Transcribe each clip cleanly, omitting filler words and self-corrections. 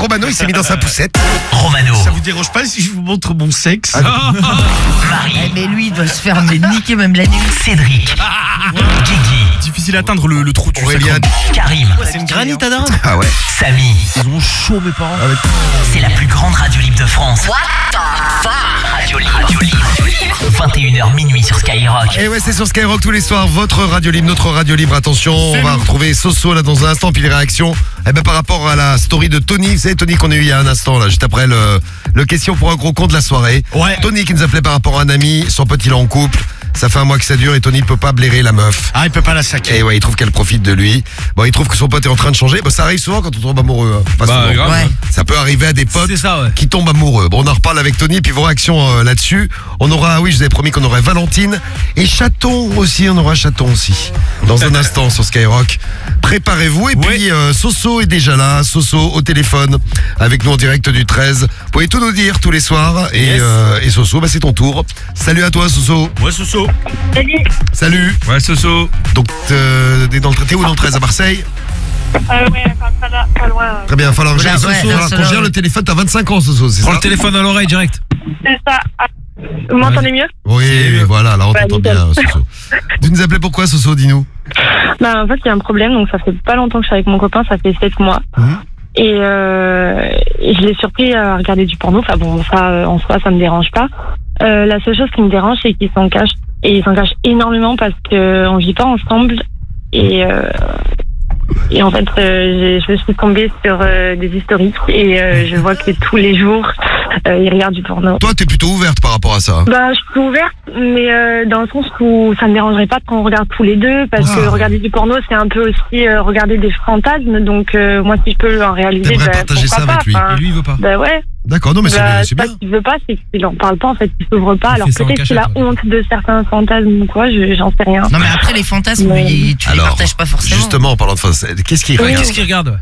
Romano, il s'est mis dans sa poussette. Romano. Ça vous dérange pas si je vous montre mon sexe? Marie. Mais lui, il doit se faire niquer même la nuit. Cédric. Guigui. Difficile à atteindre le trou du Aurélien. Karim. C'est une granite à daron. Ah ouais. Samy. Ils ont chaud mes parents. C'est la plus grande radio libre de France. What the fuck? Radio libre. 21h minuit sur Skyrock. Et ouais, c'est sur Skyrock tous les soirs, votre radio libre, notre radio libre. Attention, on va retrouver Soso là dans un instant, puis les réactions. Eh ben par rapport à la story de Tony, vous savez Tony qu'on a eu il y a un instant là, juste après le question pour un gros con de la soirée. Ouais. Tony qui nous appelait par rapport à un ami, son pote il est en couple. Ça fait un mois que ça dure et Tony peut pas blairer la meuf. Ah, il peut pas la saquer. Et ouais, il trouve qu'elle profite de lui. Bon, il trouve que son pote est en train de changer. Bon, ça arrive souvent quand on tombe amoureux. Hein. Pas souvent. grave. Ouais. Ça peut arriver à des potes C'est ça, ouais. qui tombent amoureux. Bon, on en reparle avec Tony, puis vos réactions là-dessus. On aura, oui, je vous avais promis qu'on aurait Valentine et Chaton aussi. On aura Chaton aussi. Dans un instant sur Skyrock. Préparez-vous. Et puis, Soso est déjà là. Soso au téléphone avec nous en direct du 13. Vous pouvez tout nous dire tous les soirs. Et Soso, bah, c'est ton tour. Salut à toi, Soso. Ouais, Soso. Salut. Ouais, Soso. Donc, t'es où dans le 13 à Marseille? Ouais, pas loin. Très bien, falloir Voilà, gérer, ouais, falloir c'est qu'on là, gère ouais. le téléphone. T'as 25 ans, Soso, c'est Prends ça? le téléphone à l'oreille direct. C'est ça. Vous m'entendez mieux? Oui, voilà, là on Bah, t'entend nickel. bien, Soso. Tu nous appelais pourquoi, Soso, dis-nous? Bah, en fait, il y a un problème, donc ça fait pas longtemps que je suis avec mon copain, ça fait 7 mois. Mhm. Et je l'ai surpris à regarder du porno. Enfin bon, ça, en soi, ça me dérange pas. La seule chose qui me dérange, c'est qu'il s'en cache. Et il s'en cache énormément parce qu'on vit pas ensemble. Et en fait, je suis tombée sur des historiques et je vois que tous les jours, il regarde du porno. Toi, t'es plutôt ouverte par rapport à ça. Bah, je suis ouverte, mais dans le sens où ça me dérangerait pas qu'on regarde tous les deux, parce que regarder du porno, c'est un peu aussi regarder des fantasmes. Donc, moi, si je peux en réaliser, T'aimerais bah, partager pourquoi ça pas, avec lui. enfin, Et lui, il veut pas. bah ouais. D'accord, non mais Bah, c'est pas bien. qu'il veut pas, c'est qu'il en parle pas, en fait, il s'ouvre pas. Alors fait ça en peut-être qu'il a cachette, ouais. honte de certains fantasmes ou quoi, j'en sais rien. Non, mais après, les fantasmes, Ouais. tu les Alors, partages pas forcément. Justement, en parlant de fantasmes, qu'est-ce qu'il regarde? Qu'est-ce qu'il regarde?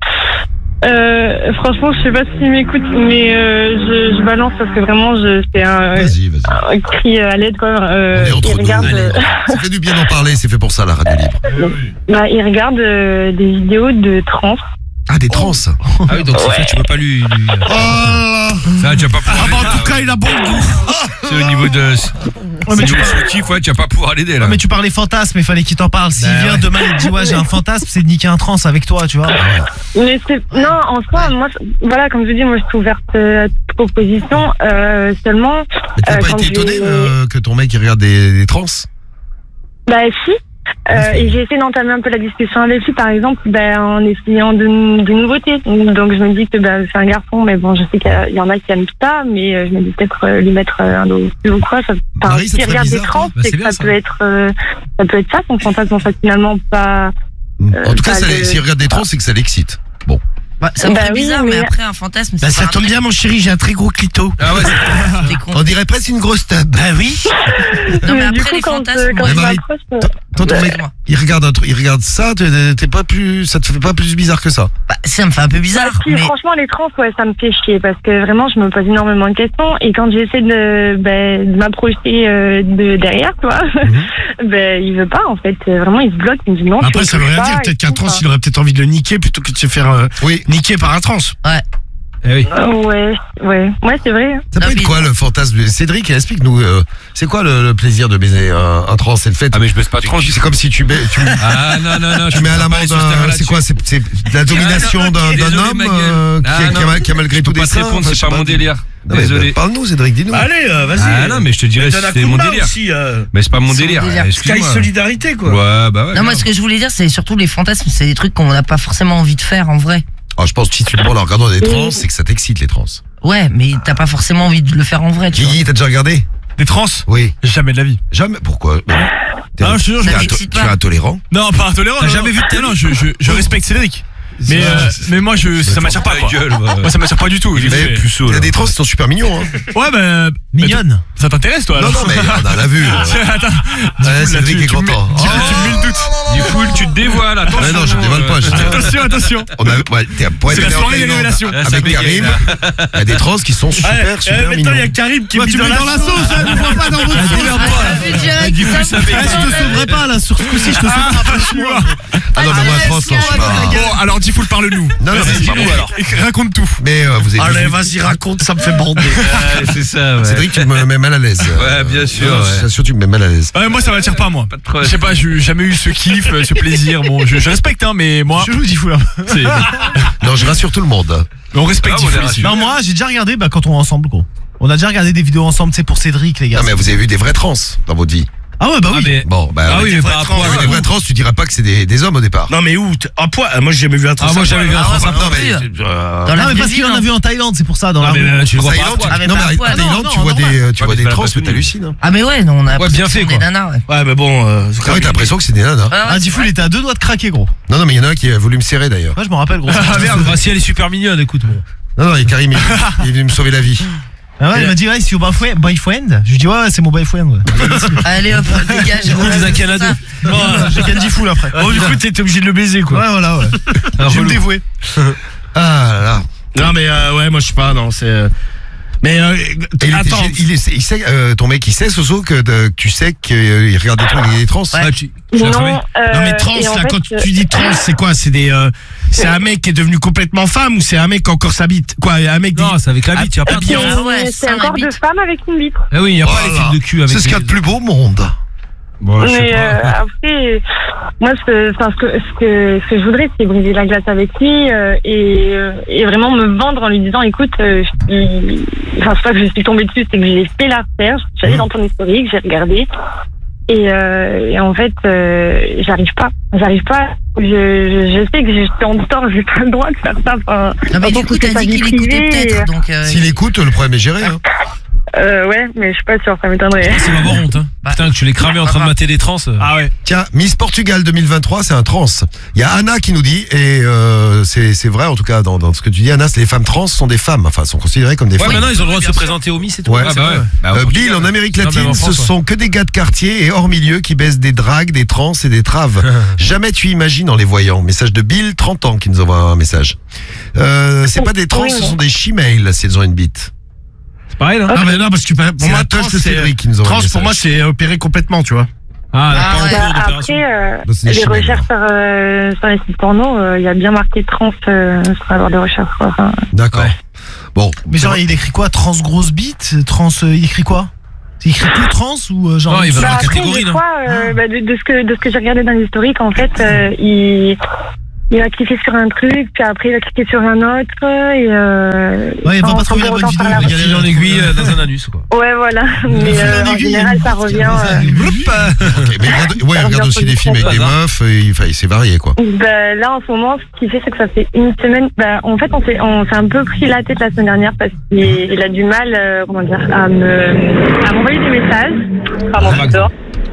Franchement, je sais pas s'il m'écoute, mais je balance parce que vraiment, c'est Vas-y. un cri à l'aide, quoi. On est entre Il nous. regarde, Ça fait du bien d'en parler, c'est fait pour ça, la radio libre. bah, il regarde des vidéos de trans. Ah, des trans. Ah oui, donc c'est ça, tu peux pas lui. Oh là là. Ça, tu vas pas Ah pouvoir bah, en l'aider, tout cas, il a bon goût. c'est au niveau de. Ouais, mais tu parles- soutif, ouais, tu vas pas pouvoir l'aider là. Mais tu parlais fantasme, il fallait qu'il t'en parle. S'il vient demain et te dit ouais j'ai un fantasme, c'est de niquer un trans avec toi, tu vois. Mais non, en soi, moi, voilà, comme je dis, moi, je suis ouverte à toute proposition. Seulement, Mais t'as pas quand été j'ai- étonné que ton mec il regarde des trans? bah si. Et j'ai essayé d'entamer un peu la discussion avec lui, par exemple, en essayant de nouveautés. Donc je me dis que c'est un garçon, mais bon, je sais qu'il y en a qui aiment ça, mais je me dis peut-être lui mettre un dos ou quoi. Marie, ça te S'il ferait regarde des bizarre, trans, Bah, c'est c'est que bien, ça peut être ça, son fantasme, en fait, finalement pas. En tout cas, pas s'il regarde des trans, c'est que ça l'excite. Bon. Bah, ça me Bah fait oui, bizarre, mais mais- après, un fantasme, Bah c'est ça pas tombe bien mon chéri, j'ai un très gros clito. Ah ouais, T'es con. On dirait presque une grosse tub. Bah oui. Non, mais du après, coup, les quand fantasmes, quand ouais. je Marie, m'approche, Toi, ton mec, Excuse-moi. il regarde un truc, il regarde ça, t'es pas plus, ça te fait pas plus bizarre que ça? Bah, ça me fait un peu bizarre, Bah, si, mais franchement, les trans, ouais, ça me fait chier parce que vraiment, je me pose énormément de questions et quand j'essaie de m'approcher de derrière, tu vois, il veut pas, en fait. Vraiment, il se bloque, il me dit non. tu Après me ça veut touches rien pas dire, et peut-être qu'un tout, trans enfin. il aurait peut-être envie de le niquer plutôt que de se faire Oui. niquer par un trans. Eh oui. Ouais, c'est vrai. Ça peut Non, être mais- quoi le fantasme? Cédric, explique-nous, c'est quoi le plaisir de baiser un trans? C'est le fait. Ah, mais je baisse pas trop. C'est comme si tu Ah non, tu mets à la main c'est quoi? C'est de la domination d'un Désolé, homme ma gueule. qui a malgré tout des Pas te seins. répondre, Enfin, je c'est sais pas mon délire. Non, mais Désolé. Parle-nous, Cédric, dis-nous. Allez, vas-y. Ah non, mais je te dirais si c'est mon délire. Aussi, Mais c'est pas mon C'est mon délire. délire. Sky Excuse-moi. Solidarité, quoi. Ouais, bah ouais. non, moi, ce que je voulais dire, c'est surtout les fantasmes, c'est des trucs qu'on n'a pas forcément envie de faire en vrai. Oh, je pense que si tu demandes en regardant des trans, c'est que ça t'excite les trans. Ouais, mais t'as pas forcément envie de le faire en vrai, tu vois. Guigui, t'as déjà regardé? Des trans? Oui. Jamais de la vie. Jamais. Pourquoi? T'es Ah, je te jure, Ça t'es m'excite tu es pas. intolérant? Non, pas intolérant. T'as jamais vu de talent, je respecte Cédric. Mais moi ça m'attire pas quoi. gueule, Moi ça m'attire pas du tout. Il est Mais puceau, il y a là. des trans qui sont super mignons, hein. Ouais bah mignonne. Ça t'intéresse toi Non, alors? non, mais on a vu. Attends. Ouais, Cédric est content. Tu me mets le doute. Du coup, tu te dévoiles, attention. Ouais, non, je dévoile pas. Attention. On a, ouais, t'es un poète. C'est la soirée des révélations. Là, ça Avec bégaye, Karim, là. il y a des trans qui sont super Maintenant, mignons. il y a Karim qui est mis Tu dans mets la dans la sauce, hein, ne vois pas dans votre Du coup, sauce. Je te sauverai pas là, sur ce coup-ci, je te sauverai pas. Ah non, mais moi, trans, non, je suis pas. Bon, alors Tifoul, parle-nous. Non, Vas-y, mais dis-nous alors. Raconte tout. Mais vous avez Allez, vas-y, raconte, ça me fait bander. C'est ça, ouais. Cédric, tu me mets mal à l'aise. Ouais, bien sûr, Non, ouais. Je t'assure, tu me mets mal à l'aise. Moi, ça m'attire pas, moi. Pas de problème. Je sais pas, j'ai jamais eu ce kiff, ce plaisir. Bon, je respecte, hein, mais moi. Je vous dis fou là. c'est- Non, je rassure tout le monde. On respecte Ah, Tifoul on est ici. Non, moi, j'ai déjà regardé quand on est ensemble, gros. On a déjà regardé des vidéos ensemble, tu sais, pour Cédric, les gars. Non, mais vous avez vu des vrais trans dans votre vie. Ah ouais, bah oui. Ah, mais... Bon, bah. Ah oui, mais vrais par trans, rapport à... Des vrais trans, tu diras pas que c'est des hommes au départ. Non, mais où Un poids moi, j'ai jamais vu un trans. Ah, moi, j'avais vu un Ah, trans. ouais, Non, mais. Dans Non, la mais parce Brésil, qu'il en a hein. vu en Thaïlande, c'est pour ça. Dans la Ah, mais tu le En vois pas. Thaïlande, Ah, mais non, pas mais à poil. en Thaïlande, Non, tu vois normal. tu vois Ouais, des mais trans, c'est pas mais t'hallucines. Hein. Ah mais ouais, non, on a Ouais, bien fait, des quoi. nanas, ouais. Ouais, mais bon. Ah oui, t'as l'impression que c'est des nanas. Ah, Ah, Tifoul était à 2 doigts de craquer, gros. Non, non, mais il y en a un qui a voulu me serrer d'ailleurs. Ouais, je me rappelle, gros. Ah merde, bah, si elle est super mignonne, écoute. Bon. Non, non, et Karim, il est venu me sauver la vie. Ah ouais, il m'a dit, ouais, c'est your boyfriend. Je lui dis, ouais, c'est mon boyfriend. Ouais. Allez hop, dégage. Du coup, vous êtes un C'est ça. Canada. Bon, j'ai Candy Full après. Oh, du coup, t'es obligé de le baiser, quoi. Ouais, voilà, ouais. Je vais me dévouer. Ah là là. Non, mais ouais, moi, je sais pas, non, c'est. Mais Et attends. il sait, ton mec, il sait, Soso, que tu sais qu'il regarde des trucs avec des trans. Ouais. Ah, tu l'as trouvé Non, mais trans, et en là, fait, quand tu dis trans, c'est quoi? C'est c'est un mec qui est devenu complètement femme ou c'est un mec qui encore s'habite? Quoi, un mec Non, c'est avec la bite, y'a pas de... habillé Ah ouais, c'est ça, un corps la de bite. femme avec une vitre. Ah oui, y'a pas Oh les là films de cul avec C'est ce qu'il y a de plus beau au monde. Bon, je sais Mais pas. après, moi, ce que je voudrais, c'est briser la glace avec lui et vraiment me vendre en lui disant, écoute, c'est pas que je suis tombée dessus, c'est que j'ai fait la recherche, j'allais dans ton historique, j'ai regardé et en fait, j'arrive pas. Je sais que je suis en tort, j'ai pas le droit de faire ça. Enfin, Non mais du coup, t'as dit qu'il écoutait peut-être, donc... S'il écoute, le problème est géré. Hein. ouais, mais je suis pas sûre, ça m'étonnerait. C'est ma honte, hein. Putain, que tu l'es cramé en train de mater des trans. Ah ouais. Tiens, Miss Portugal 2023, c'est un trans. Il y a Anna qui nous dit, et c'est vrai en tout cas dans ce que tu dis, Anna, les femmes trans sont des femmes, enfin sont considérées comme des Ouais, femmes. maintenant ils ont le droit de se présenter au Miss et tout. Ouais. Ah, bah ouais. Bah, au Bill, Portugal. en Amérique Non, latine, même en France, ce ouais. sont que des gars de quartier et hors milieu qui baissent des dragues, des trans et des traves. Jamais tu imagines en les voyant. Message de Bill, 30 ans, qui nous envoie un message. C'est pas des trans, ce sont des she-males si elles ont une bite. C'est pareil, là. Ah, mais non, parce que pour C'est moi, la trans, touche de c'est. Cédric qui nous envoie un Trans, pour moi, message. c'est opéré complètement, tu vois. Ah, Ah, pas ouais. en cours d'opération. Après, Non, c'est des les chimères. recherches sur les sites porno, il y a bien marqué trans sur la barre de recherche. Quoi. Enfin, D'accord. Ouais. Bon. Mais genre, il écrit quoi? Trans grosse bite? Trans, il écrit quoi? Il écrit que trans ou genre. Non, il va dans la après, catégorie, des non fois, de ce que j'ai regardé dans l'historique, en fait, il va cliquer sur un truc, puis après il va cliquer sur un autre, et Ouais, il va sans- pas sans trouver la pour bonne autant vidéo, faire la il va Il est en aiguille dans un anus, quoi. Ouais, voilà. Mais fil en en aiguille, général, ça revient. Ok, mais il regarde aussi des films avec des meufs, et il s'est varié quoi. Ben, là, en ce moment, ce qu'il fait, c'est que ça fait une semaine. Ben, en fait, on s'est un peu pris la tête la semaine dernière parce qu'il a du mal, comment dire, à m'envoyer des messages. Pardon, dehors.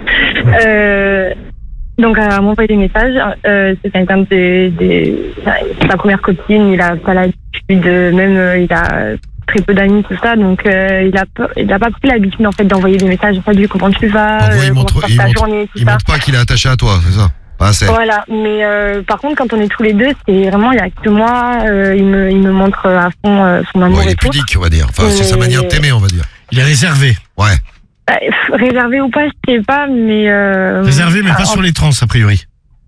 Donc, à m'envoyer des messages. C'est quelqu'un sa première copine. Il a pas l'habitude, même, il a très peu d'amis, tout ça. Donc, il a pas pris l'habitude, en fait, d'envoyer des messages. Salut, comment tu vas? En gros, Comment se passe ta journée, tout il ça. montre pas qu'il est attaché à toi, c'est ça. Pas assez. Voilà, mais par contre, quand on est tous les deux, c'est vraiment, il n'y a que moi. Il me montre à fond son amour Ouais, il et est tout. pudique, on va dire. Enfin, c'est sa Mais- manière de t'aimer, on va dire. Il est réservé. Ouais. Réservé ou pas, je sais pas, mais. Réservé, mais pas sur les trans, a priori.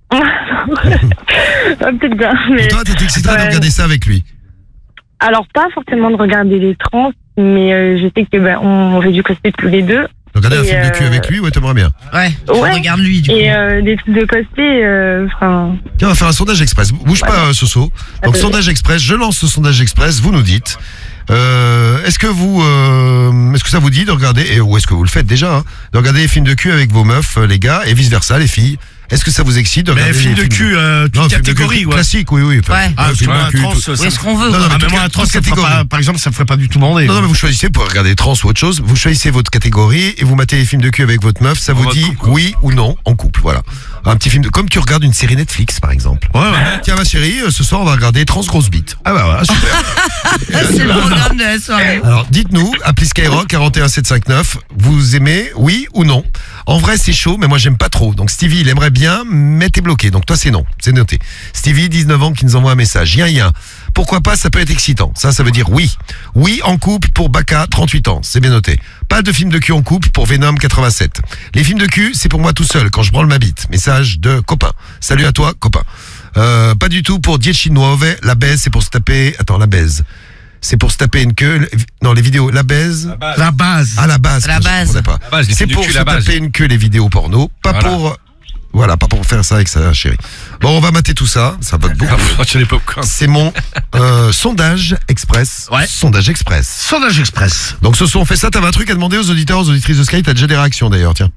Peut-être bien, mais. Et toi, t'étais excité de Ouais. regarder ça avec lui. Alors, pas forcément de regarder les trans, mais je sais que on fait du cosplay tous les deux. Donc, regarder un Et, film de cul avec lui, ouais, t'aimerais bien. Ouais, Ouais. regarde lui, du coup. Et des trucs de cosplay, enfin. Tiens, on va faire un sondage express. Bouge pas, Soso. Donc, Attendez. sondage express, je lance ce sondage express, vous nous dites. Est-ce que ça vous dit de regarder, ou est-ce que vous le faites déjà, hein, de regarder les films de cul avec vos meufs, les gars, et vice versa, les filles? Est-ce que ça vous excite de Mais regarder film les de cul, Non, toute film de cul catégorie, ouais. classique, oui. Enfin, Ouais. Ah, film tu vois, de cul, trans, tout. ça. Où est-ce qu'on veut? Non, non, Ah, mais mais moi, un toute trans, ça me fera catégorie. pas, par exemple, ça me ferait pas du tout bander. Non, non, mais vous choisissez pour regarder trans ou autre chose. Vous choisissez votre catégorie et vous matez les films de cul avec votre meuf. Ça vous mode dit couple, quoi. oui ou non en couple. Voilà. Un petit film de, comme tu regardes une série Netflix, par exemple. Ouais, ouais. Tiens, ma chérie, ce soir, on va regarder Trans Grosse Bite. Ah bah voilà, super. C'est le programme de la soirée. Alors, dites-nous, appelez Skyrock 41759. Vous aimez, oui ou non? En vrai, c'est chaud, mais moi, j'aime pas trop. Donc, Stevie, il aimerait bien, mais t'es bloqué. Donc, toi, c'est non. C'est noté. Stevie, 19 ans, qui nous envoie un message. Yin. Pourquoi pas, ça peut être excitant. Ça veut dire oui. Oui en couple pour Baka, 38 ans. C'est bien noté. Pas de film de cul en couple pour Venom, 87. Les films de cul, c'est pour moi tout seul, quand je branle ma bite. Message de copain. Salut à toi, copain. Pas du tout pour 10 nuove. La baise, c'est pour se taper... Attends, la baise. C'est pour se taper une queue. Non, les vidéos, la baise. La base. Ah, la base. La base. Je comprenais pas. base, C'est pour se la base. taper une queue, les vidéos porno. Pas Voilà. pour... Voilà, pas pour faire ça avec sa chérie. Bon, on va mater tout ça. Ça va beaucoup. Sur les popcorn. C'est mon sondage express. Ouais. Sondage express. Sondage express. Donc, ce soir, on fait ça. T'avais un truc à demander aux auditeurs, aux auditrices de Sky. T'as déjà des réactions d'ailleurs, tiens.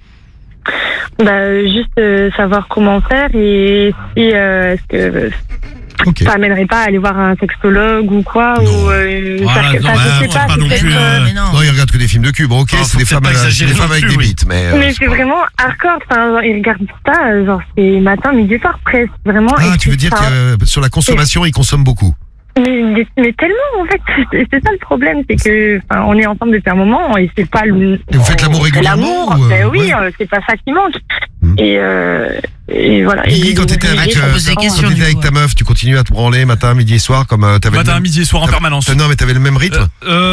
Juste savoir comment faire et si est-ce que Ok. ça amènerait pas à aller voir un sexologue ou quoi Non. ou Voilà, je sais pas non peut-être, plus, Mais non. Non, il regarde que des films de cul. Bon, ok, Oh, c'est faut des peut-être femmes, pas exagérer des femmes non avec plus, des oui. bites, mais. mais c'est vraiment hardcore. Enfin, ils regardent ça, genre c'est matin, midi, soir presque. Vraiment. Ah, et tu veux c'est dire ça. que sur la consommation, ils consomment beaucoup. Mais tellement en fait, c'est ça le problème, c'est que on est ensemble depuis un moment et c'est pas le. Et vous faites l'amour on fait régulièrement l'amour, ou, ben oui, ouais. C'est pas ça qui manque. Hmm. Et voilà. Guigui, quand t'étais avec, je pose des questions, quand t'étais du avec coup, ta meuf, tu continuais à te branler matin, midi et soir comme t'avais. Matin, midi et soir en permanence. Non, mais t'avais le même rythme.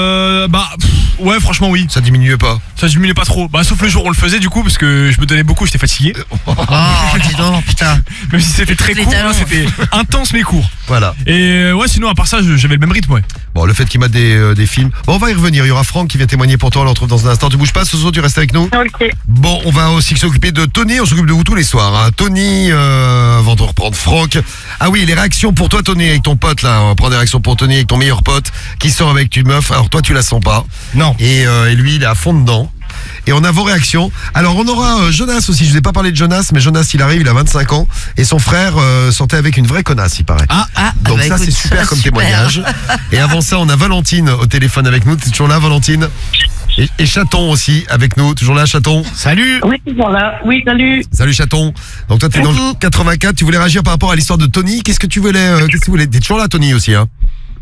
Ouais, franchement, oui. Ça diminuait pas. Ça diminuait pas trop. Bah, sauf le jour où on le faisait, du coup, parce que je me donnais beaucoup, j'étais fatigué. Oh, dis donc, putain. Même si c'était très Les court, talons. là, c'était intense mais court. Voilà. Et ouais, sinon, à part ça, j'avais le même rythme, ouais. Bon, le fait qu'il mate des films. Bon, on va y revenir. Il y aura Franck qui vient témoigner pour toi. On le retrouve dans un instant. Tu bouges pas, Soso, tu restes avec nous. Ok. Bon, on va aussi s'occuper de Tony. On s'occupe de vous tous les soirs. Hein. Tony, avant de reprendre Franck. Ah oui, les réactions pour toi, Tony, avec ton pote là. On va prendre des réactions pour Tony avec ton meilleur pote qui sort avec une meuf. Alors toi, tu la sens pas. Non. Et lui, il est à fond dedans. Et on a vos réactions. Alors on aura Jonas aussi. Je vous ai pas parlé de Jonas, mais Jonas, il arrive, il a 25 ans et son frère sortait avec une vraie connasse, il paraît. Ah, Donc bah, ça, écoute, c'est super comme super. témoignage. Et avant ça, on a Valentine au téléphone avec nous. T'es toujours là, Valentine? Et Chaton aussi avec nous. Toujours là, Chaton? salut. Oui, voilà. Oui, salut. Salut Chaton. Donc toi, t'es dans le 84. Tu voulais réagir par rapport à l'histoire de Tony. Qu'est-ce que tu voulais T'es toujours là, Tony aussi, hein?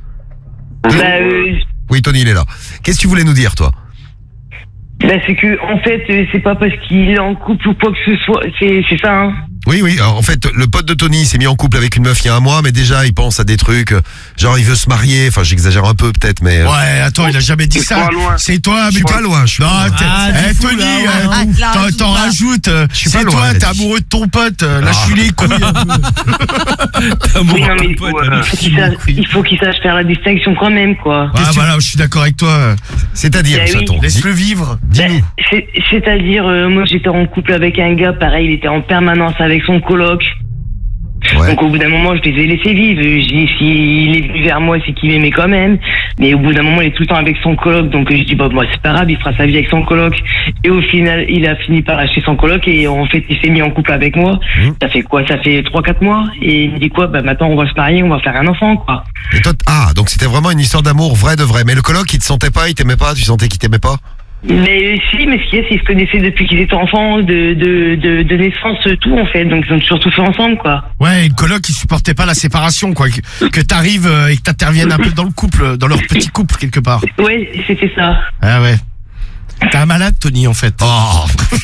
Oui, Tony, il est là. Qu'est-ce que tu voulais nous dire, toi? C'est que, en fait, c'est pas parce qu'il est en couple ou quoi que ce soit, c'est ça, hein. Oui. Alors, en fait, le pote de Tony s'est mis en couple avec une meuf il y a un mois, mais déjà, il pense à des trucs, genre, il veut se marier. Enfin, j'exagère un peu, peut-être, mais. Ouais, attends, il a jamais dit ça. pas loin. C'est toi, Je suis pas loin, je suis Non, pas loin. Tony, t'en rajoutes. suis C'est pas loin, toi, elle t'es a dit. amoureux de ton pote. Lâche-lui les couilles. Oui, non, mais il faut qu'il sache faire la distinction quand même, quoi. Ah, voilà, je suis d'accord avec toi. C'est-à-dire, Eh oui. Chaton. Laisse-le vivre. Dis-nous. C'est-à-dire, moi j'étais en couple avec un gars, pareil, il était en permanence avec son coloc. Ouais. Donc au bout d'un moment, je les ai laissés vivre. Je dis, s'il est venu vers moi, c'est qu'il m'aimait quand même. Mais au bout d'un moment, il est tout le temps avec son coloc. Donc je dis, bah, moi, c'est pas grave, il fera sa vie avec son coloc. Et au final, il a fini par acheter son coloc et en fait, il s'est mis en couple avec moi. Ça fait quoi? Ça fait 3-4 mois. Et il me dit quoi? Bah maintenant, on va se marier, on va faire un enfant, quoi. Et toi, donc c'était vraiment une histoire d'amour vrai de vrai. Mais le coloc, il te sentait pas, il t'aimait pas, tu sentais qu'il t'aimait pas? Mais si, mais ce qu'il y a, c'est qu'ils se connaissaient depuis qu'ils étaient enfants, de naissance, tout en fait. Donc ils ont toujours tout fait ensemble, quoi. Ouais, le coloc, il supportait pas la séparation, quoi. Que t'arrives et que t'interviennes un peu dans le couple, dans leur petit couple, quelque part. Ouais, c'était ça. Ah ouais. T'es un malade, Tony, en fait. Oh.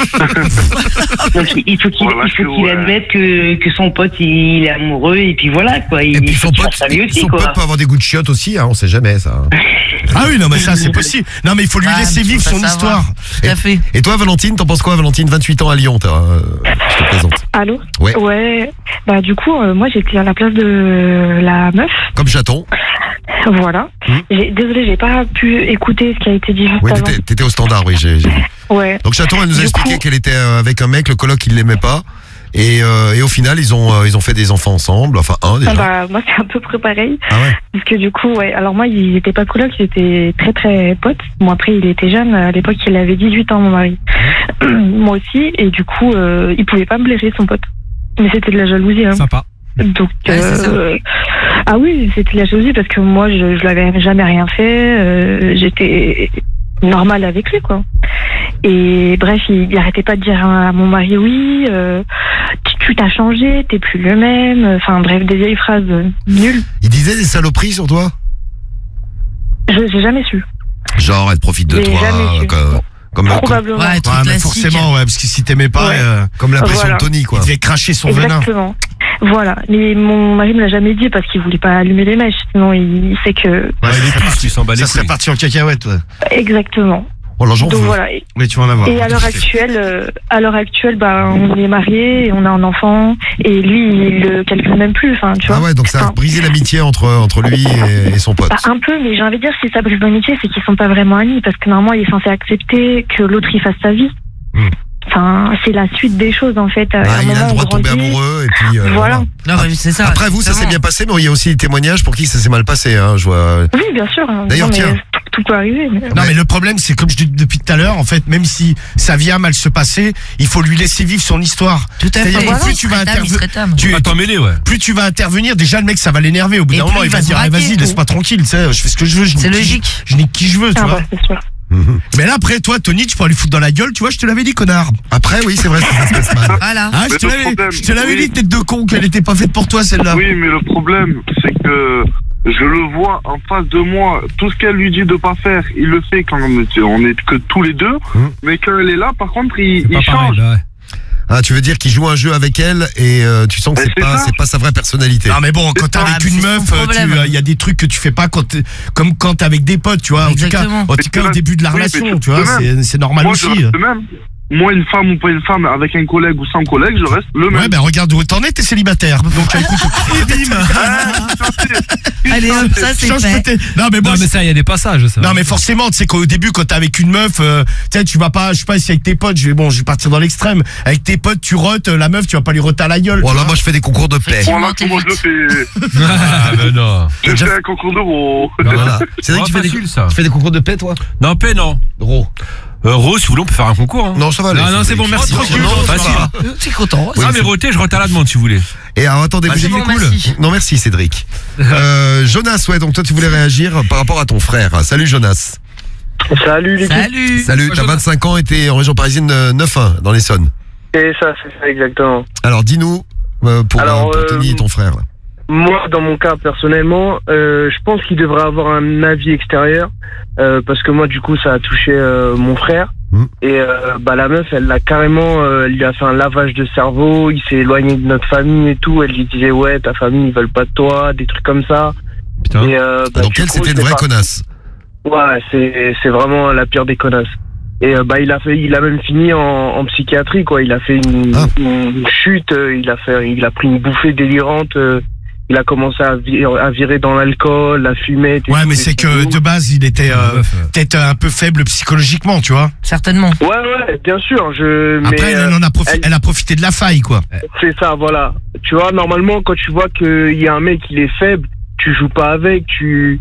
Donc il faut qu'il admette que son pote, il est amoureux, et puis voilà, quoi. Et puis son faut pote, faire sa vie aussi, son quoi. pote peut avoir des goûts de chiottes aussi, hein, on sait jamais ça. Ah oui, non, mais ça, c'est possible. Non, mais il faut lui Ah, laisser mais vivre faut son pas histoire. savoir. Tout à fait. Et toi, Valentine, t'en penses quoi, Valentine? 28 ans à Lyon, je te présente. Allô? Ouais. Bah du coup, moi j'étais à la place de la meuf. Comme Chaton. Voilà. Désolée, j'ai pas pu écouter ce qui a été dit juste Oui, avant. t'étais au standard, oui, j'ai vu. Ouais. Donc Chaton, elle nous a Du expliqué coup- qu'elle était avec un mec, le coloc, il l'aimait pas. Et au final, ils ont fait des enfants ensemble, enfin un déjà. Bah moi c'est un peu près pareil. Ah ouais. Parce que du coup, ouais. Alors moi, il était pas coloc, il était très très pote. Bon après, il était jeune. À l'époque, il avait 18 ans, mon mari. Moi aussi. Et du coup, il pouvait pas me blairer son pote. Mais c'était de la jalousie, hein. Sympa. Donc, Ouais, c'est ça. ah oui, c'était de la jalousie parce que moi, je l'avais jamais rien fait. J'étais normale avec lui, quoi. Et bref, il arrêtait pas de dire à mon mari, oui, tu t'as changé, t'es plus le même. Enfin bref, des vieilles phrases nulles. Il disait des saloperies sur toi? J'ai jamais su. Genre, elle profite de J'ai toi, jamais su. comme Probablement. Ouais, truc Ouais, mais classique. forcément, ouais, parce que si t'aimais pas, Ouais. comme la pression Voilà. de Tony, il quoi. devait cracher son venin. Exactement. Voilà. Mais mon mari me l'a jamais dit parce qu'il voulait pas allumer les mèches. Sinon, il sait que. Ouais, il est plus, Tu s'en bats les ça serait couilles. parti en cacahuète, ouais. Exactement. Oh là, j'en Donc veux. voilà. Mais tu vas en avoir. Et à l'heure actuelle, bah, on est mariés, on a un enfant, et lui, il le calcule même plus, enfin, tu vois. Ah ouais, donc ça a Enfin, brisé l'amitié entre lui et son pote. bah, un peu, mais j'ai envie de dire, si ça brise l'amitié, c'est qu'ils sont pas vraiment amis, parce que normalement, il est censé accepter que l'autre, il fasse sa vie. Enfin, c'est la suite des choses, en fait. À un Il a moment, le droit de on tomber grandit. amoureux, et puis. Voilà. Non, mais c'est ça. Après vous, ça s'est bien passé, mais il y a aussi des témoignages pour qui ça s'est mal passé. Hein, je vois. Oui, bien sûr. D'ailleurs, Non, mais tiens. Tout peut arriver. Mais... Non, mais le problème, c'est comme je dis depuis tout à l'heure, en fait, même si ça vient mal se passer, il faut lui laisser vivre son histoire. Tout à fait. C'est-à-dire que Voilà, plus tu vas Pas t'en mêler, ouais. plus tu vas intervenir, déjà le mec ça va l'énerver. Au bout Et d'un plus moment, il il va va dire se ah, braquer. vas-y, laisse-moi tranquille, tu sais, je fais ce que je veux. C'est logique. Je nique qui je veux, tu Ah vois. bah, c'est sûr. Mais là après, toi, Tony, tu pourras lui foutre dans la gueule, tu vois, je te l'avais dit, connard. Après, oui, c'est vrai, ça se passe mal. Voilà. Ah, Mais je te l'avais dit, tête de con, qu'elle était pas faite pour toi, celle-là. Oui, mais le problème, c'est que je le vois en face de moi. Tout ce qu'elle lui dit de pas faire, il le fait quand on est que tous les deux. Mais quand elle est là, par contre, il Pas change. pareil, bah ouais. Ah, tu veux dire qu'il joue un jeu avec elle et tu sens que Mais c'est ça. c'est pas sa vraie personnalité. Non mais bon, quand t'es avec mais une c'est meuf, son problème. il y a des trucs que tu fais pas comme quand t'es avec des potes, tu vois. Exactement. En tout cas, au début de la Oui, mais relation, tu tu vois, peux même. c'est normal Moi, aussi. je reste le même. Moi, une femme ou pas une femme, avec un collègue ou sans collègue, je reste le même. Ouais, ben regarde où t'en es, t'es célibataire. Donc écoute, Allez, hop, ça, c'est change fait. peut-être. Non mais bon, Non, mais ça, il y a des passages, ça. non mais forcément, tu sais qu'au début quand t'es avec une meuf, tu sais tu vas pas, je sais pas si avec tes potes, je vais partir dans l'extrême. Avec tes potes, tu rotes, la meuf, tu vas pas lui roter à la gueule. Voilà, moi je fais des concours de paix. Voilà t'es comment je vite. le fais. Ah, ben non. Je fais un concours d'euros. Voilà. C'est vrai Oh, que tu facile, ça. fais des concours de paix, toi? Non, paix, non. Gros. Rose, si vous voulez, on peut faire un concours. Hein. Non, ça va aller. Non, c'est bon, merci. Tranquille, Non, ça facile. va. T'es content. Ah, mais roté, je rote à la demande, si vous voulez. Et alors, attendez, Ah, vous c'est êtes bon, cool. merci. Non, merci, Cédric. Jonas, ouais, donc toi, tu voulais réagir par rapport à ton frère. Salut, Jonas. Salut l'équipe. Salut. Salut, t'as 25 ans et t'es en région parisienne 9-1 dans l'Essonne. C'est ça exactement. Alors, dis-nous, pour Tony et ton frère. Là. Moi, dans mon cas, personnellement, je pense qu'il devrait avoir un avis extérieur, parce que moi, du coup, ça a touché mon frère. Et la meuf, elle l'a carrément, elle lui a fait un lavage de cerveau, il s'est éloigné de notre famille et tout. Elle lui disait, ouais, ta famille, ils veulent pas de toi, des trucs comme ça. Putain. Et, Donc, elle, c'était une vraie connasse. Ouais, c'est vraiment la pire des connasses. Et il a même fini en psychiatrie, quoi. Il a fait une chute, il a pris une bouffée délirante. Il a commencé à virer dans l'alcool, la fumette. Ouais, mais c'est que de base, il était peut-être un peu faible psychologiquement, tu vois. Certainement. Ouais, bien sûr. Après, elle a profité de la faille, quoi. C'est ça, voilà. Tu vois, normalement, quand tu vois qu'il y a un mec, il est faible, tu joues pas avec, tu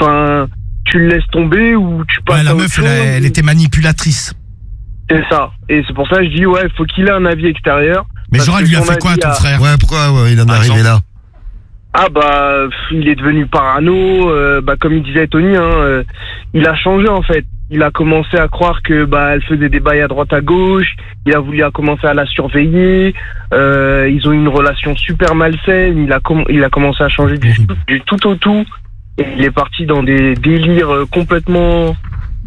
le laisses tomber ou tu passes. Ouais, la à meuf, autre chose. elle était manipulatrice. C'est ça. Et c'est pour ça que je dis, ouais, faut qu'il ait un avis extérieur. Mais Parce genre, elle que lui a son fait quoi, avis ton a- frère? Ouais, pourquoi il en est Par arrivé exemple. là? Ah il est devenu parano, comme il disait Tony, il a changé en fait. Il a commencé à croire que elle faisait des bails à droite à gauche, il a voulu commencer à la surveiller, ils ont eu une relation super malsaine, il a commencé à changer du tout au tout, et il est parti dans des délires complètement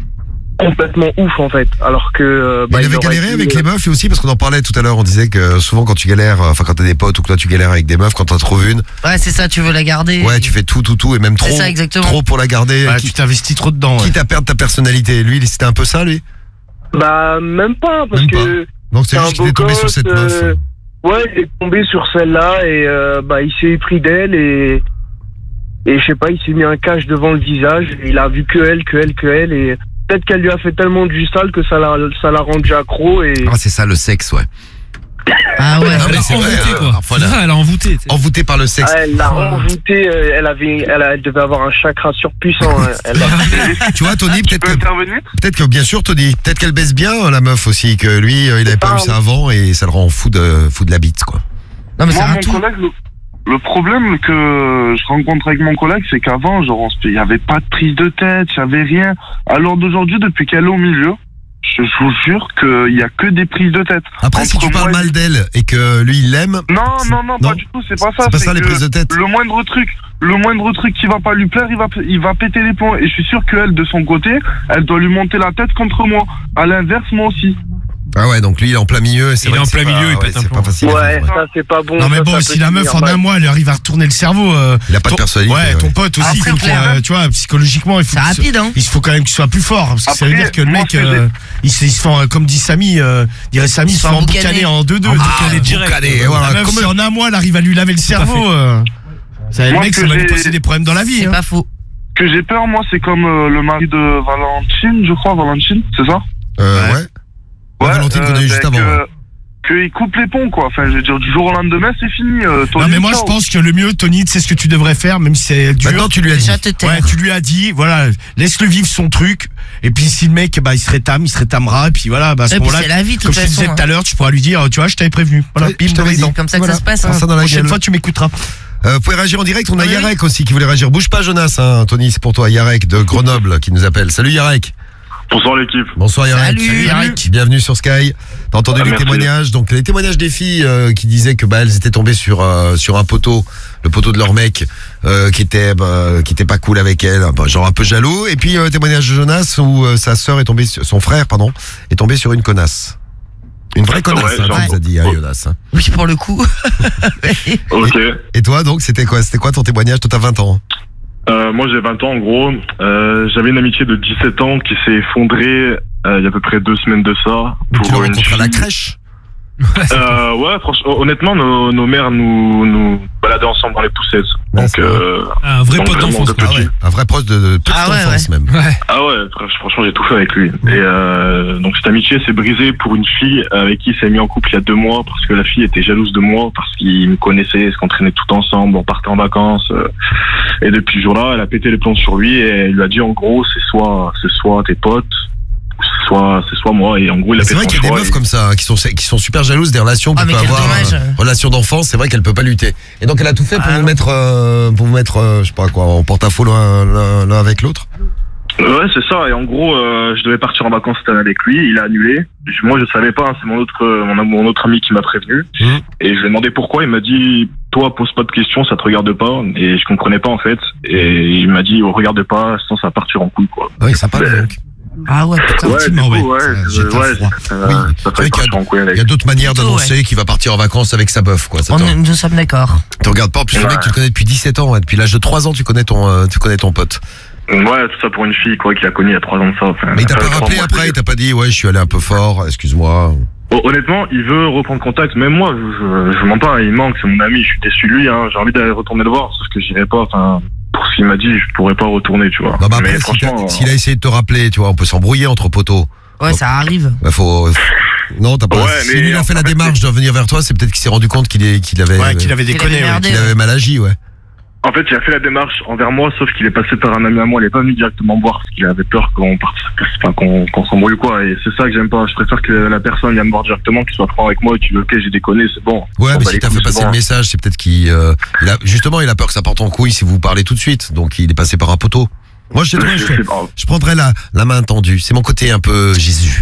ouf en fait, alors que Il avait galéré avec les meufs lui aussi, parce qu'on en parlait tout à l'heure, on disait que souvent quand tu galères, enfin quand t'as des potes ou que toi tu galères avec des meufs, quand t'en trouves une, Ouais, c'est ça, tu veux la garder. ouais, tu fais tout et même trop, C'est ça, exactement. trop pour la garder, Ouais, tu t'investis trop dedans. Ouais. quitte à perdre ta personnalité. Lui, c'était un peu ça, lui. même pas, parce Même que Donc c'est c'est juste un qu'il est beau tombé sur gosse, cette meuf. Ouais, il est tombé sur celle-là et il s'est épris d'elle et je sais pas, il s'est mis un cache devant le visage. Et il a vu que elle et peut-être qu'elle lui a fait tellement du sale que ça l'a rendu accro et Ah, c'est ça le sexe, ouais. Ah ouais. Non, mais Elle a c'est vrai, envoûté, quoi. voilà. C'est ça, elle a envoûté. tu sais. Envoûté par le sexe. elle l'a envoûté. Elle devait avoir un chakra surpuissant. Tu vois, Tony, Tu peux intervenir? peut-être que bien sûr, Tony, peut-être qu'elle baisse bien la meuf aussi, que lui, il avait pas Ah, eu ça avant et ça le rend fou de la bite, quoi. Non, mais c'est Moi, un mon tout. collègue, le problème que je rencontre avec mon collègue, c'est qu'avant, il n'y avait pas de prise de tête, il n'y avait rien. À l'heure d'aujourd'hui, depuis qu'elle est au milieu, je vous jure qu'il n'y a que des prises de tête. Après, si Entre tu moi parles et- mal d'elle et que lui, il l'aime, Non, Non. pas du tout, c'est pas ça. c'est pas ça les que prises de tête. Le moindre truc qui va pas lui plaire, il va péter les plombs. Et je suis sûr qu'elle, de son côté, elle doit lui monter la tête contre moi. À l'inverse, moi aussi. Ah ouais, donc lui il est en plein milieu. Il est en plein milieu, il pète un c'est plomb. pas facile. Ouais, ça c'est pas bon. Non mais ça, bon, ça si peut la meuf finir en mal. un mois, elle lui arrive à retourner le cerveau. Il a pas de personnalité. Ouais, ton pote aussi, c'est faut clair. tu vois, psychologiquement, il faut. C'est rapide, hein. Il faut quand même qu'il soit plus fort, parce que ça veut Après, dire que le moi, mec, ce que il se fait, comme dit Samy, dirait Samy, il se fait emboucaner en 2-2. Allez, La voilà. meuf, si en un mois, elle arrive à lui laver le cerveau. Le Moi, mec, ce ça que va lui j'ai- poser des problèmes dans la vie. C'est hein. pas faux. Ce que j'ai peur, moi, c'est comme le mari de Valentine, je crois, Valentine, c'est ça? Ouais. Valentine qu'on a eu juste avant. Qu'il coupe les ponts, quoi. Enfin, je veux dire, du jour au lendemain, c'est fini. Tony, Non mais moi ciao. je pense que le mieux, Tony, tu sais ce que tu devrais faire, même si c'est dur. Maintenant tu lui as dit. Déjà te taire. Ouais, tu lui as dit, voilà, laisse-le vivre son truc. Et puis si le mec, bah, il se rétamera, et puis voilà, bah, à ce Et puis moment-là, c'est la vie, de comme toute je te disais façon, tout à l'heure, tu pourras lui dire, tu vois, je t'avais prévenu. Voilà, Ouais, bim, je t'avais dit. dans les dents. Comme ça que Voilà. ça se passe. Prends hein. ça dans la Prochaine gueule. fois, tu m'écouteras. Vous pouvez réagir en direct, on a Oui, oui. Yarek aussi qui voulait réagir. Bouge pas Jonas, hein, Tony, c'est pour toi. Yarek de Grenoble qui nous appelle. Salut Yarek. Bonsoir, l'équipe. Bonsoir Yarek. Salut, Yarek. Bienvenue sur Sky. T'as entendu les merci. témoignages, donc les témoignages des filles qui disaient que elles étaient tombées sur un poteau, le poteau de leur mec qui était pas cool avec elle, genre un peu jaloux. Et puis témoignage de Jonas où sa sœur est tombée, son frère pardon, est tombé sur une connasse. Une vraie connasse, Ouais, hein, genre- tu nous as dit, hein, Jonas. hein. Oui, pour le coup. Ok. Et toi donc c'était quoi ton témoignage? Toi t'as 20 ans. Moi, j'ai 20 ans, en gros. J'avais une amitié de 17 ans qui s'est effondrée il y a à peu près 2 semaines de ça. Tu l'as une rencontré à la fille. crèche? Ouais, franchement, honnêtement, nos mères nous baladaient ensemble dans les poussettes. Ouais, Donc, c'est vrai. Un vrai donc pote vraiment d'enfance. de quoi. Ah ouais, un vrai proche de petite Ah ouais, enfance même. ah ouais, franchement, j'ai tout fait avec lui. Et donc, cette amitié s'est brisée pour une fille avec qui il s'est mis en couple il y a 2 mois parce que la fille était jalouse de moi parce qu'il me connaissait, qu'on traînait tout ensemble, on partait en vacances. Et depuis ce jour-là, elle a pété les plombs sur lui et elle lui a dit en gros, c'est soit tes potes, c'est soit moi. Et en gros, il a fait C'est vrai son qu'il y a des choix meufs et- comme ça, hein, qui sont super jalouses des relations Ah, qu'on mais peut quel avoir, dommage. relations d'enfance, c'est vrai qu'elle peut pas lutter. Et donc elle a tout fait pour Ah. vous mettre, je sais pas quoi, en porte-à-faux l'un avec l'autre. Ouais, c'est ça. Et en gros, je devais partir en vacances cette année avec lui. Il a annulé. Moi, je savais pas. Hein, c'est mon autre ami qui m'a prévenu. Mhm. Et je lui ai demandé pourquoi. Il m'a dit, toi, pose pas de questions, ça te regarde pas. Et je comprenais pas en fait. Et il m'a dit, oh, regarde pas, sinon ça va partir en couille, quoi. Ah oui, sympa Ouais. donc. Ah ouais, putain. Ouais, du Effectivement, coup, ouais. J'ai un froid. ça Oui, va c'est vrai qu'il partir en couille Il avec. y a d'autres manières Plutôt, d'annoncer qu'il va partir en vacances avec sa meuf, quoi. Nous sommes d'accord. Tu regardes pas, en plus le Ouais. mec tu le connais depuis 17 ans, ouais, depuis l'âge de 3 ans tu connais ton pote. Ouais, tout ça pour une fille, quoi, qui a connu il y a 3 ans de ça. Enfin, Mais il t'a ça pas fait 3 rappelé mois, après, il t'a pas dit ouais je suis allé un peu fort, excuse-moi. Honnêtement, il veut reprendre contact. Même moi, je mens pas, il manque, c'est mon ami, je suis déçu de lui, hein. J'ai envie d'aller retourner le voir, sauf que j'irai pas, enfin, pour ce qu'il m'a dit, je pourrais pas retourner, tu vois. Non bah Mais après franchement, s'il a essayé de te rappeler, tu vois, on peut s'embrouiller entre poteaux. Ouais, ça arrive. Bah faut non, t'as pas. Ouais, si mais lui il a fait la en fait, démarche de venir vers toi, c'est peut-être qu'il s'est rendu compte qu'il avait Ouais, qu'il avait Qu'il déconné. avait ouais. merdé. qu'il avait mal agi, ouais. en fait, il a fait la démarche envers moi, sauf qu'il est passé par un ami à moi, il est pas venu directement me voir parce qu'il avait peur qu'on parte, enfin, qu'on s'embrouille ou quoi. Et c'est ça que j'aime pas. Je préfère que la personne vienne me voir directement, qu'il soit franc avec moi et qu'il dise ok, j'ai déconné, c'est bon. Ouais, Bon, mais bah, si les t'as fait couilles, passer c'est le bon. message, c'est peut-être qu'il il a peur que ça parte en couille si vous parlez tout de suite. Donc il est passé par un poteau. Moi je sais très bien, Je sais pas. je prendrais la main tendue. C'est mon côté un peu Jésus.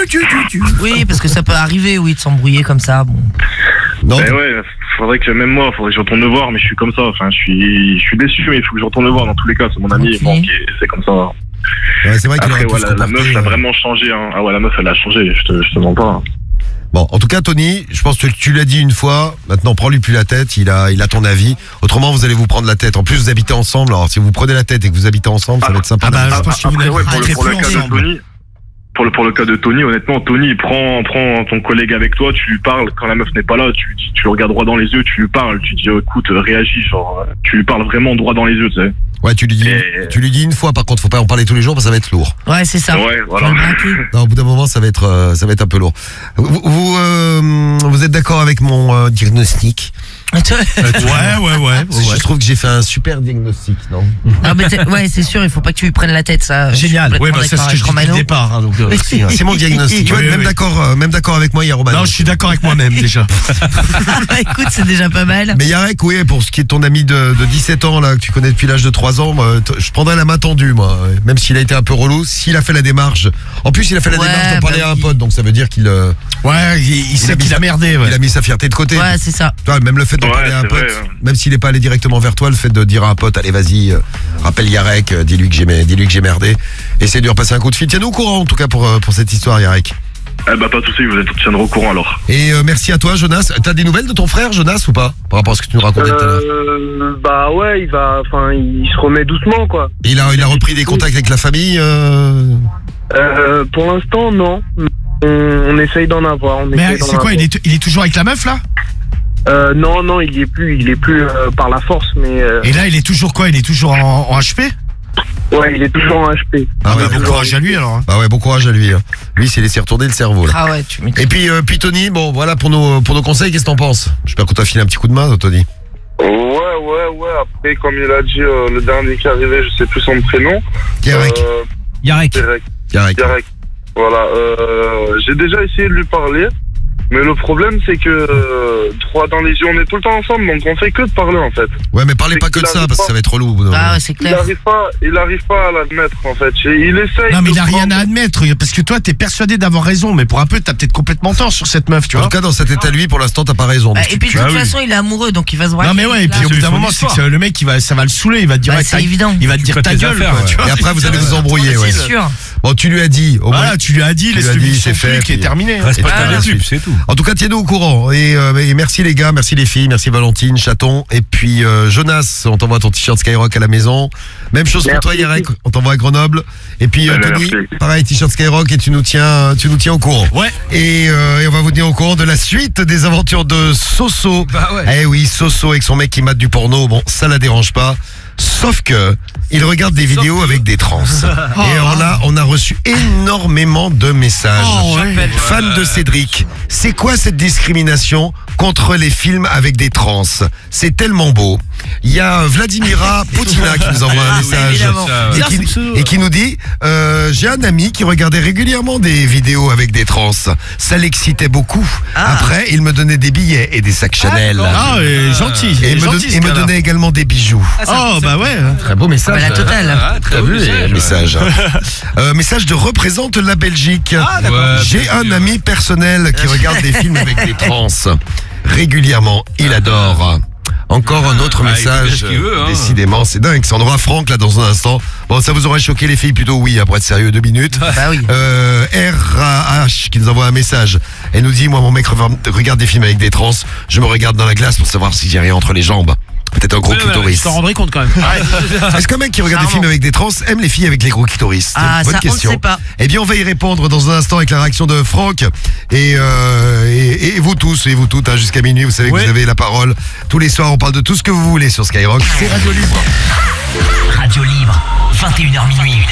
Oui, parce que ça peut arriver, oui, de s'embrouiller comme ça. Bon. Non. Mais ouais, faudrait que même moi, faudrait que je retourne le voir, mais je suis comme ça. Enfin, je suis déçu, mais il faut que je retourne le voir. Dans tous les cas, c'est mon ami, Ok. bon, c'est comme ça. Ouais, c'est vrai qu'il Après, aurait pu se voilà, la comporter, meuf a vraiment changé. Hein. Ah ouais, la meuf, elle a changé. Je te mens pas. Bon, en tout cas, Tony, je pense que tu l'as dit une fois. Maintenant, prends-lui plus la tête. Il a ton avis. Autrement, vous allez vous prendre la tête. En plus, vous habitez ensemble. Alors, si vous prenez la tête et que vous habitez ensemble, ça va être sympa. Ah bah, je Ah, pense que vous après, ouais, n'avez pour le plus cas de ensemble. Tony. Pour le cas de Tony, honnêtement, Tony, prends ton collègue avec toi, tu lui parles, quand la meuf n'est pas là, tu le regardes droit dans les yeux, tu lui parles, tu dis, écoute, réagis, genre, tu lui parles vraiment droit dans les yeux, tu sais. Ouais, tu lui dis une fois. Par contre, faut pas en parler tous les jours, parce que ça va être lourd. Ouais, c'est ça. Ouais, voilà. Faut le braquer. Non, au bout d'un moment, ça va être un peu lourd. Vous êtes d'accord avec mon diagnostic? Ouais. Je trouve que j'ai fait un super diagnostic, non? Ah, mais ouais, c'est sûr, il faut pas que tu lui prennes la tête, ça. Génial. Je suis Ouais, complètement bah, c'est ce d'accord que je dis avec depuis le Romano. départ. Hein, donc, C'est mon diagnostic. Tu vois, Oui, même oui. même d'accord avec moi, il y a Romano. non, je suis d'accord avec moi-même déjà. Écoute, c'est déjà pas mal. Mais Yarek, oui, pour ce qui est de ton ami de 17 ans, là, que tu connais depuis l'âge de 3 ans, moi, je prendrais la main tendue, moi. Ouais. Même s'il a été un peu relou, s'il a fait la démarche. En plus, il a fait la Ouais, démarche d'en parler bah à un oui. pote, donc ça veut dire qu'il Ouais, il sait qu'il a merdé. Ouais. il a mis sa fierté de côté. Ouais, c'est ça. Tu vois, même le fait de Ouais, parler à un c'est pote, vrai, ouais. même s'il est pas allé directement vers toi, le fait de dire à un pote, allez, vas-y, rappelle Yarek, dis-lui que j'ai merdé. Essaye de lui repasser un coup de fil. Tiens-nous au courant, en tout cas, pour cette histoire, Yarek. Eh bah pas de soucis, vous êtes tiendra au courant alors. Et merci à toi, Jonas. T'as des nouvelles de ton frère, Jonas, ou pas? Par rapport à ce que tu nous racontais tout à l'heure. Bah ouais, il se remet doucement quoi. Il a repris des contacts avec la famille Pour l'instant, non. On essaye d'en avoir. Mais c'est quoi, il est toujours avec la meuf là? Non, il y est plus par la force, mais. Et là, il est toujours quoi? Il est toujours en HP? Ouais, il est toujours en HP. Ah ouais, bon courage à lui alors. Ah ouais, bon courage à lui. Lui, c'est laissé retourner le cerveau là. Ah ouais, tu m'étonnes. Et puis Tony, bon voilà pour nos conseils, qu'est-ce que t'en penses? J'espère qu'on t'a filé un petit coup de main, Tony. Ouais. Après, comme il a dit, le dernier qui est arrivé, je sais plus son prénom. Yarek. Yarek. Voilà. J'ai déjà essayé de lui parler. Mais le problème, c'est que droit dans les yeux, on est tout le temps ensemble, donc on fait que de parler en fait. Ouais, mais parlez pas que de ça, parce que ça va être relou au bout d'un moment. Ah ouais, c'est clair. Il arrive pas à l'admettre en fait. Il essaye. Non, mais il a rien à admettre, parce que toi, t'es persuadé d'avoir raison, mais pour un peu, t'as peut-être complètement tort sur cette meuf, tu En vois. tout cas, dans cet état de lui, pour l'instant, t'as pas raison. Bah, et puis de toute façon, il est amoureux, donc il va se voir. Non, mais ouais, et puis au bout d'un moment, c'est que le mec, ça va le saouler, il va te dire, c'est évident. il va te dire ta gueule, quoi, tu vois. Et après, vous allez vous embrouiller, ouais. C'est sûr. Bon, tu lui as dit. Voilà, tu lui as dit, laisse-lui c'est fait, qui est terminé. Respecte la pub, c'est tout. En tout cas, tiens-nous au courant. Et merci les gars, merci les filles, merci Valentine, Chaton. Et puis Jonas, on t'envoie ton t-shirt Skyrock à la maison. Même chose pour toi, Yarek, on t'envoie à Grenoble. Et puis Tony, pareil, t-shirt Skyrock et tu nous tiens au courant. Ouais. Et on va vous tenir au courant de la suite des aventures de Soso. Bah ouais. Eh oui, Soso avec son mec qui mate du porno. Bon, ça la dérange pas. Sauf que il regarde des vidéos avec des trans. Et alors là, on a reçu énormément de messages. Fans de Cédric. C'est quoi cette discrimination contre les films avec des trans? C'est tellement beau. Il y a Vladimira Poutina qui nous envoie un message et qui nous dit j'ai un ami qui regardait régulièrement des vidéos avec des trans. Ça l'excitait beaucoup. Après, il me donnait des billets et des sacs Chanel. Ah, gentil. Et il me donnait également des bijoux. Oh, bah ouais. Très beau message. La totale. T'as vu les messages. Message de représente la Belgique. J'ai un ami personnel qui regarde des films avec des trans. Régulièrement, il adore. Encore un autre message. Décidément, c'est dingue. Ça en aura Franck là dans un instant. Bon, ça vous aurait choqué les filles, plutôt oui, après être sérieux 2 minutes. Bah oui. RAH qui nous envoie un message. Elle nous dit, moi mon mec regarde des films avec des trans. Je me regarde dans la glace pour savoir si j'ai rien entre les jambes. Peut-être un gros clitoris. Tu t'en rendrais compte quand même. Est-ce qu'un mec qui regarde des films avec des trans aime les filles avec les gros clitoris? Ah, Bonne ça, question. on ne sait pas. Eh bien, on va y répondre dans un instant avec la réaction de Franck. Et vous tous et vous toutes, hein, jusqu'à minuit, vous savez que vous avez la parole. Tous les soirs, on parle de tout ce que vous voulez sur Skyrock. C'est Radio Libre. Radio Libre, 21h minuit.